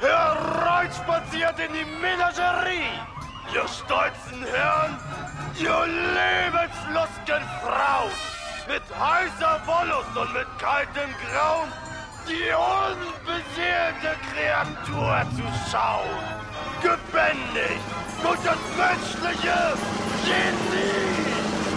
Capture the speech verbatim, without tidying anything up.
hereinspaziert in die Menagerie. Ihr stolzen Herren, ihr lebenslustigen Frauen, mit heißer Wollust und mit kaltem Grauen, die unbeseelte Kreatur zu schauen, gebändigt durch das menschliche Genie.